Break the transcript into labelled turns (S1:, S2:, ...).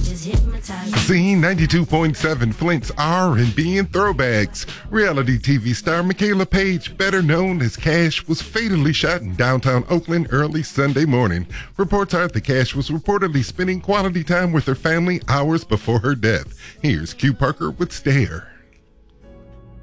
S1: Z92.7 Flint's R&B and throwbacks. Reality TV star Michaela Page, better known as Cash, was fatally shot in downtown Oakland early Sunday morning. Reports are that Cash was reportedly spending quality time with her family hours before her death. Here's Q Parker with Stare.